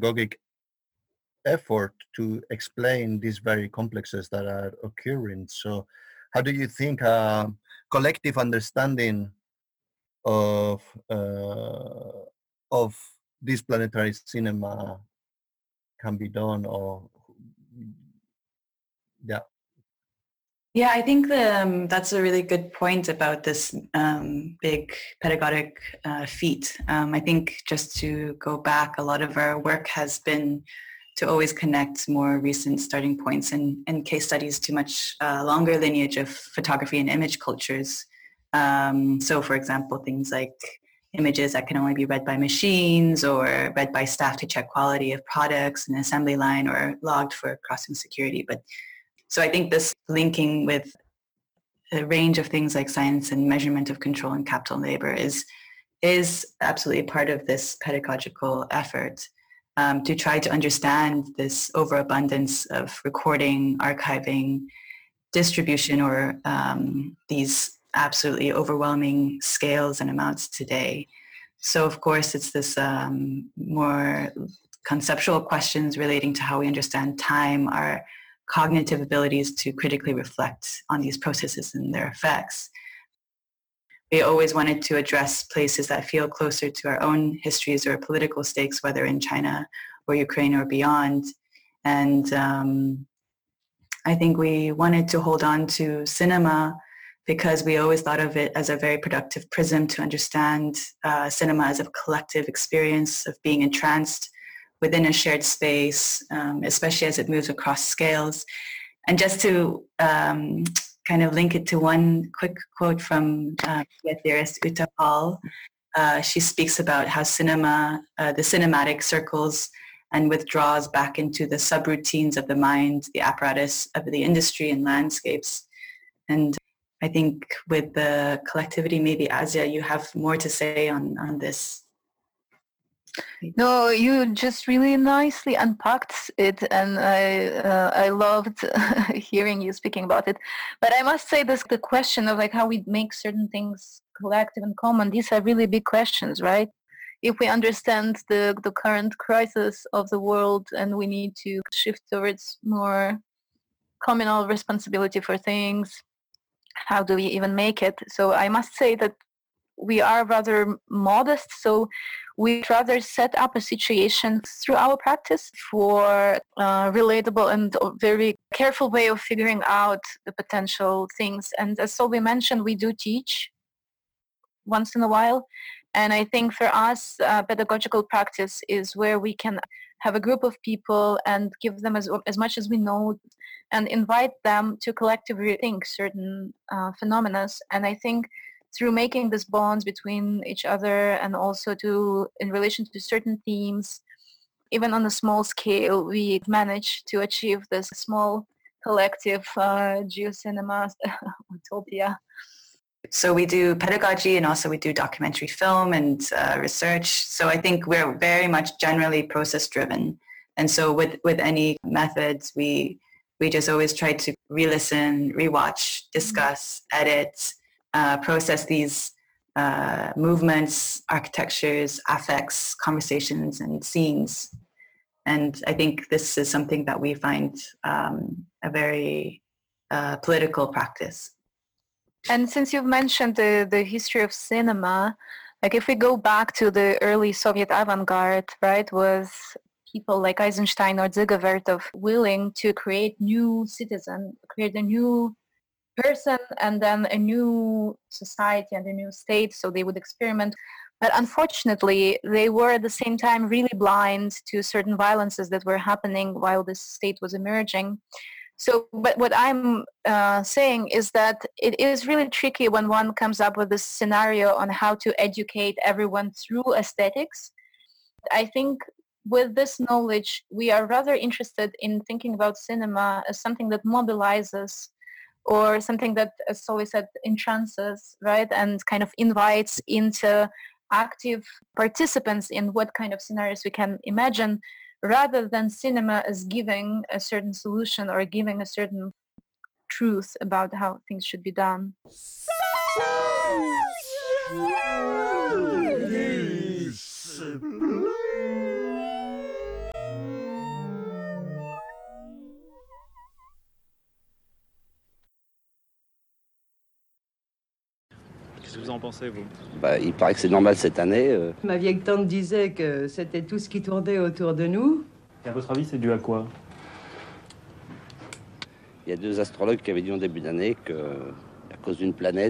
pedagogic effort to explain these very complexes that are occurring. So, how do you think collective understanding of uh, of this planetary cinema can be done? Or yeah, Yeah, I think that's a really good point about this big pedagogic feat. I think just to go back, a lot of our work has been to always connect more recent starting points and case studies to much longer lineage of photography and image cultures. So, for example, things like images that can only be read by machines or read by staff to check quality of products in an assembly line or logged for crossing security. But so I think this linking with a range of things like science and measurement of control and capital labor is absolutely part of this pedagogical effort to try to understand this overabundance of recording, archiving, distribution, or these absolutely overwhelming scales and amounts today. So, of course, it's this more conceptual questions relating to how we understand time, our cognitive abilities to critically reflect on these processes and their effects. We always wanted to address places that feel closer to our own histories or political stakes, whether in China or Ukraine or beyond. And I think we wanted to hold on to cinema because we always thought of it as a very productive prism to understand cinema as a collective experience of being entranced within a shared space, especially as it moves across scales. And just to kind of link it to one quick quote from theorist Uta Paul, she speaks about how cinema, the cinematic circles and withdraws back into the subroutines of the mind, the apparatus of the industry and landscapes. And I think with the collectivity, maybe Asia, you have more to say on this. No, you just really nicely unpacked it, and I loved hearing you speaking about it. But I must say, this the question of like how we make certain things collective and common. These are really big questions, right? If we understand the current crisis of the world, and we need to shift towards more communal responsibility for things, how do we even make it? So I must say that we are rather modest, so we'd rather set up a situation through our practice for relatable and very careful way of figuring out the potential things. And as Solveig mentioned, we do teach once in a while. And I think for us, pedagogical practice is where we can have a group of people and give them as much as we know and invite them to collectively rethink certain phenomena. And I think through making these bonds between each other and also in relation to certain themes, even on a small scale, we manage to achieve this small collective geocinema utopia. So we do pedagogy and also we do documentary film and research. So I think we're very much generally process driven. And so with any methods, we just always try to re-listen, rewatch, discuss, edit, process these movements, architectures, affects, conversations, and scenes. And I think this is something that we find a very political practice. And since you've mentioned the history of cinema, like if we go back to the early Soviet avant-garde, right, was people like Eisenstein or Dziga Vertov willing to create new citizen, create a new person and then a new society and a new state, so they would experiment. But unfortunately, they were at the same time really blind to certain violences that were happening while this state was emerging. So, but what I'm saying is that it is really tricky when one comes up with this scenario on how to educate everyone through aesthetics. I think with this knowledge, we are rather interested in thinking about cinema as something that mobilizes or something that, as Solveig said, entrances, right, and kind of invites into active participants in what kind of scenarios we can imagine, rather than cinema as giving a certain solution or giving a certain truth about how things should be done. Qu'est-ce que vous en pensez, vous? Il paraît que c'est normal cette année. Ma vieille tante disait que c'était tout ce qui tournait autour de nous. Et à votre avis, c'est dû à quoi? Il y a 2 astrologues qui avaient dit en début d'année que, à cause d'une planète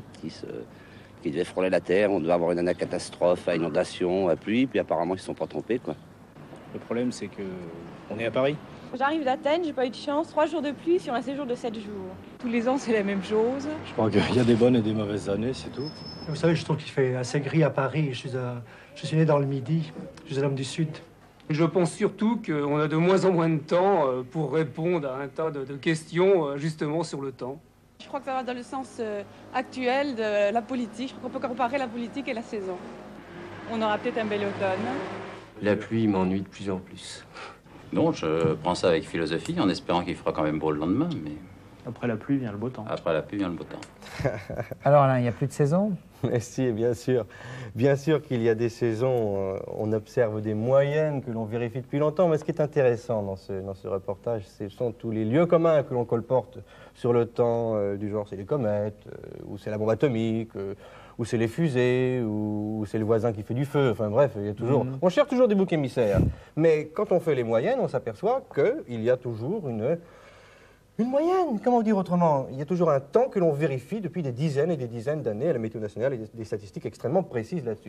qui devait frôler la Terre, on devait avoir une année à catastrophe, à inondation, à pluie, puis apparemment ils ne se sont pas trompés, quoi. Le problème, c'est que on est à Paris. J'arrive d'Athènes, j'ai pas eu de chance. 3 jours de pluie sur un séjour de 7 jours. Tous les ans, c'est la même chose. Je crois qu'il y a des bonnes et des mauvaises années, c'est tout. Vous savez, je trouve qu'il fait assez gris à Paris. Je suis né dans le Midi. Je suis un homme du Sud. Je pense surtout qu'on a de moins en moins de temps pour répondre à un tas de questions justement sur le temps. Je crois que ça va dans le sens actuel de la politique. Je crois qu'on peut comparer la politique et la saison. On aura peut-être un bel automne. La pluie m'ennuie de plus en plus. Non, je prends ça avec philosophie en espérant qu'il fera quand même beau le lendemain, mais... Après la pluie vient le beau temps. Après la pluie vient le beau temps. Alors Alain, il n'y a plus de saison? Mais si, bien sûr. Bien sûr qu'il y a des saisons. On observe des moyennes que l'on vérifie depuis longtemps. Mais ce qui est intéressant dans ce reportage, ce sont tous les lieux communs que l'on colporte sur le temps, du genre c'est les comètes, ou c'est la bombe atomique, ou c'est les fusées, ou c'est le voisin qui fait du feu. Enfin bref, il y a toujours... On cherche toujours des boucs émissaires. Mais quand on fait les moyennes, on s'aperçoit qu'il y a toujours une moyenne, comment dire autrement? Il y a toujours un temps que l'on vérifie depuis des dizaines et des dizaines d'années à la météo nationale et des statistiques extrêmement précises là-dessus.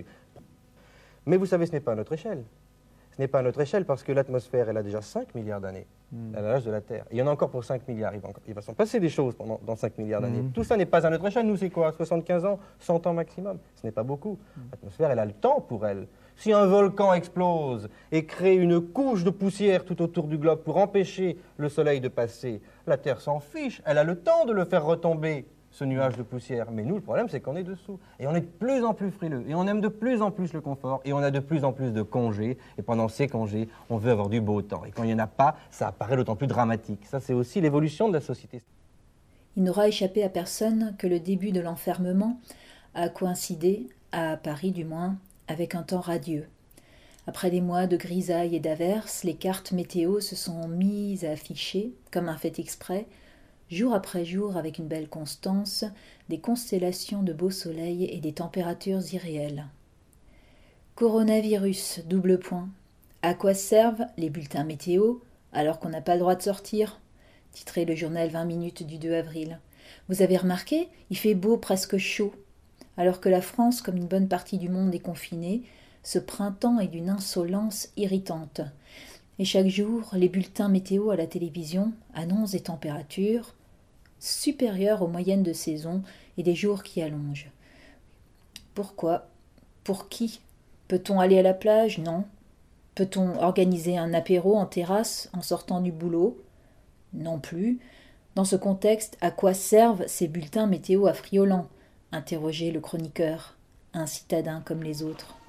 Mais vous savez, ce n'est pas à notre échelle. Ce n'est pas à notre échelle parce que l'atmosphère, elle a déjà 5 milliards d'années à l'âge de la Terre. Il y en a encore pour 5 milliards. Il va s'en passer des choses dans 5 milliards d'années. Tout ça n'est pas à notre échelle. Nous, c'est quoi? 75 ans, 100 ans maximum. Ce n'est pas beaucoup. L'atmosphère, elle a le temps pour elle. Si un volcan explose et crée une couche de poussière tout autour du globe pour empêcher le soleil de passer, la Terre s'en fiche. Elle a le temps de le faire retomber, ce nuage de poussière. Mais nous, le problème, c'est qu'on est dessous. Et on est de plus en plus frileux. Et on aime de plus en plus le confort. Et on a de plus en plus de congés. Et pendant ces congés, on veut avoir du beau temps. Et quand il n'y en a pas, ça apparaît d'autant plus dramatique. Ça, c'est aussi l'évolution de la société. Il n'aura échappé à personne que le début de l'enfermement a coïncidé, à Paris du moins, avec un temps radieux. Après des mois de grisailles et d'averses, les cartes météo se sont mises à afficher, comme un fait exprès, jour après jour avec une belle constance, des constellations de beau soleil et des températures irréelles. Coronavirus, double point. À quoi servent les bulletins météo alors qu'on n'a pas le droit de sortir? Titrait le journal 20 minutes du 2 avril. Vous avez remarqué, il fait beau, presque chaud. Alors que la France, comme une bonne partie du monde, est confinée, ce printemps est d'une insolence irritante. Et chaque jour, les bulletins météo à la télévision annoncent des températures supérieures aux moyennes de saison et des jours qui allongent. Pourquoi? Pour qui? Peut-on aller à la plage? Non. Peut-on organiser un apéro en terrasse en sortant du boulot? Non plus. Dans ce contexte, à quoi servent ces bulletins météo affriolants? Interrogeait le chroniqueur, un citadin comme les autres.